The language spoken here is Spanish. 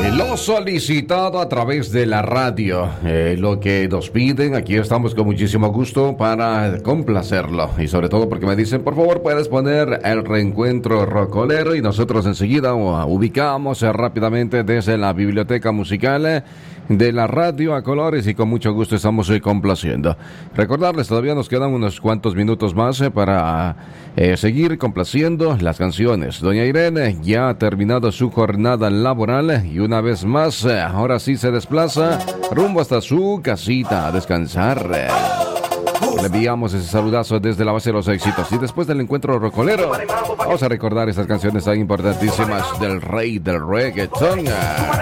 Lo solicitado a través de la radio, lo que nos piden, aquí estamos con muchísimo gusto para complacerlo. Y sobre todo porque me dicen, por favor, puedes poner el reencuentro rocolero, y nosotros enseguida ubicamos rápidamente desde la biblioteca musical de la radio a colores, y con mucho gusto estamos complaciendo. Recordarles, todavía nos quedan unos cuantos minutos más para seguir complaciendo las canciones. Doña Irene ya ha terminado su jornada laboral y una vez más, ahora sí se desplaza rumbo hasta su casita a descansar. Le enviamos ese saludazo desde la base de los éxitos. Y después del encuentro rocolero, vamos a recordar estas canciones tan importantísimas del rey del reggaetón.